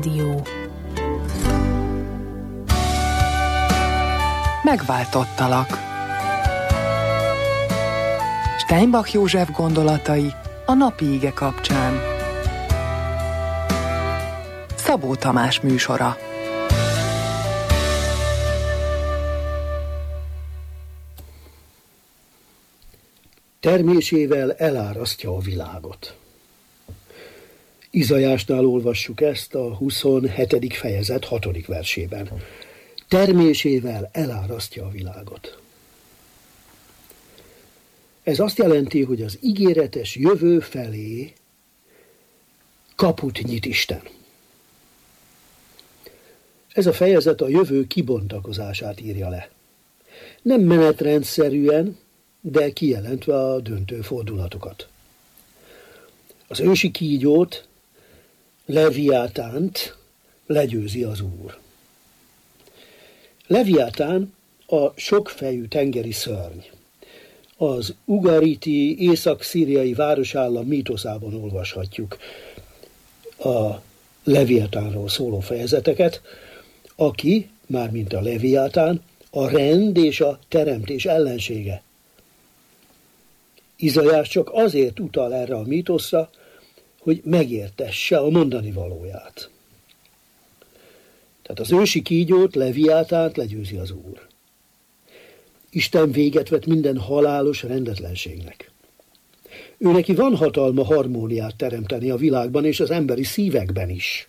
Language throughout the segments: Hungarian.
Dió. Megváltottalak. Steinbach József gondolatai a napi ige kapcsán. Szabó Tamás műsora. Termésével elárasztja a világot. Izaiásnál olvassuk ezt a 27. fejezet 6. versében. Termésével elárasztja a világot. Ez azt jelenti, hogy az ígéretes jövő felé kaput nyit Isten. Ez a fejezet a jövő kibontakozását írja le. Nem menetrendszerűen, de kijelentve a döntő fordulatokat. Az ősi kígyót, Leviátánt legyőzi az Úr. Leviátán a sokfejű tengeri szörny. Az ugariti észak-szíriai városállam mítoszában olvashatjuk a Leviátánról szóló fejezeteket, aki, mármint a Leviátán, a rend és a teremtés ellensége. Izaiás csak azért utal erre a mítoszra, hogy megértesse a mondani valóját. Tehát az ősi kígyót, Leviátánt legyőzi az Úr. Isten véget vet minden halálos rendetlenségnek. Őneki van hatalma harmóniát teremteni a világban és az emberi szívekben is.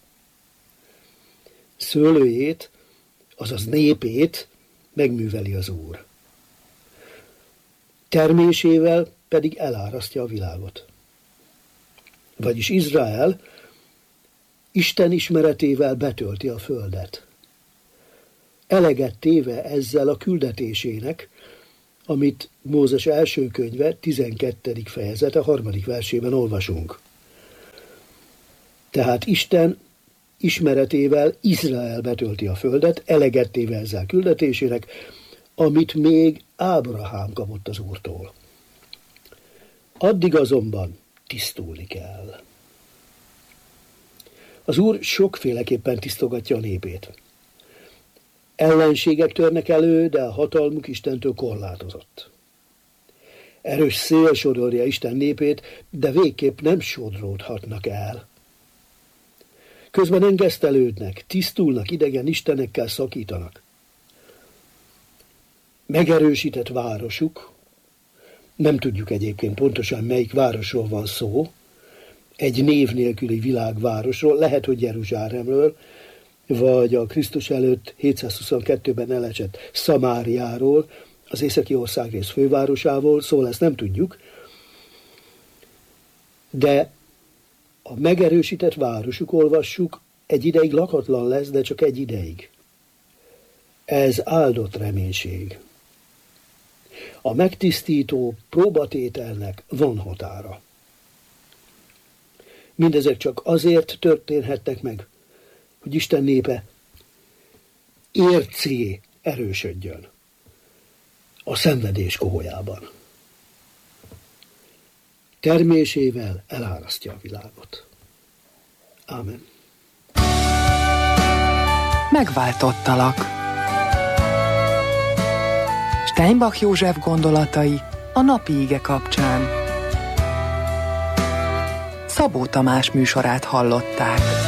Szőlőjét, azaz népét megműveli az Úr. Termésével pedig elárasztja a világot. Vagyis Izrael Isten ismeretével betölti a földet. Eleget téve ezzel a küldetésének, amit Mózes első könyve 12. fejezete 3. versében olvasunk. Tehát Isten ismeretével Izrael betölti a földet, eleget téve ezzel küldetésének, amit még Ábrahám kapott az Úrtól. Addig azonban tisztulni kell. Az Úr sokféleképpen tisztogatja a népét. Ellenségek törnek elő, de a hatalmuk Istentől korlátozott. Erős szél sodorja Isten népét, de végképp nem sodródhatnak el. Közben engesztelődnek, tisztulnak, idegen istenekkel szakítanak. Megerősített városuk, nem tudjuk egyébként pontosan melyik városról van szó, egy név nélküli világvárosról, lehet, hogy Jeruzsálemről, vagy a Krisztus előtt 722-ben elesett Szamáriáról, az északi országrész fővárosából, szóval ezt nem tudjuk, de a megerősített városuk, olvassuk, egy ideig lakatlan lesz, de csak egy ideig. Ez áldott reménység. A megtisztító próbatételnek van határa. Mindezek csak azért történhetnek meg, hogy Isten népe ércé erősödjön a szenvedés koholyában. Termésével elárasztja a világot. Ámen. Megváltottalak. Steinbach József gondolatai a napi ige kapcsán. Szabó Tamás műsorát hallották.